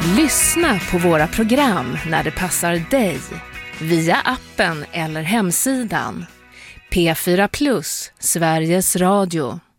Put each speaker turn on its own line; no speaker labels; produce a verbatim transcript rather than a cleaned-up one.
Lyssna på våra program när det passar dig. Via appen eller hemsidan. P fyra Plus, Sveriges Radio.